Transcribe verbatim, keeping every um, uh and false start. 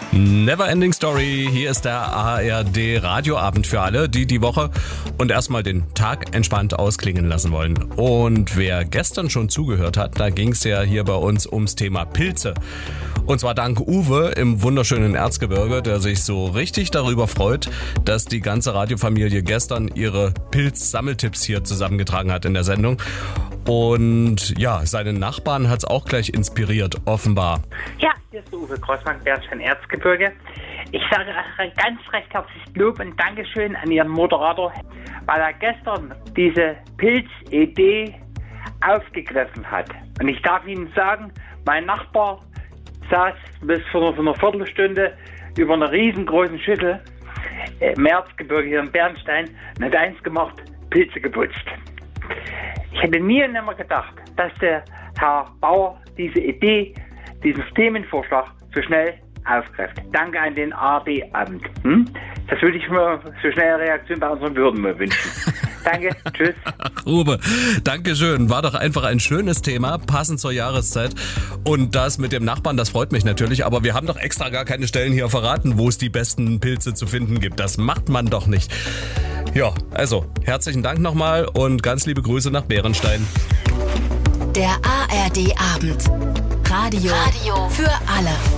Neverending Story, hier ist der A R D Radioabend für alle, die die Woche und erstmal den Tag entspannt ausklingen lassen wollen. Und wer gestern schon zugehört hat, da ging es ja hier bei uns ums Thema Pilze. Und zwar dank Uwe im wunderschönen Erzgebirge, der sich so richtig darüber freut, dass die ganze Radiofamilie gestern ihre Pilz-Sammeltipps hier zusammengetragen hat in der Sendung. Und ja, seinen Nachbarn hat es auch gleich inspiriert, offenbar. Ja, hier ist der Uwe Grossmann, Bernstein Erzgebirge. Ich sage ein ganz recht herzliches Lob und Dankeschön an Ihren Moderator, weil er gestern diese Pilzidee aufgegriffen hat. Und ich darf Ihnen sagen, mein Nachbar saß bis vor einer Viertelstunde über einer riesengroßen Schüssel im Erzgebirge hier in Bernstein und hat eins gemacht, Pilze geputzt. Ich hätte nie und nimmer gedacht, dass der Herr Bauer diese Idee, diesen Themenvorschlag so schnell aufgreift. Danke an den A R D-Abend. Hm? Das würde ich mir so schnelle Reaktion bei unseren Würden mal wünschen. Danke, tschüss. Ach, Uwe, danke schön. War doch einfach ein schönes Thema, passend zur Jahreszeit. Und das mit dem Nachbarn, das freut mich natürlich. Aber wir haben doch extra gar keine Stellen hier verraten, wo es die besten Pilze zu finden gibt. Das macht man doch nicht. Ja, also herzlichen Dank nochmal und ganz liebe Grüße nach Bärenstein. Der A R D-Abend. Radio, Radio für alle.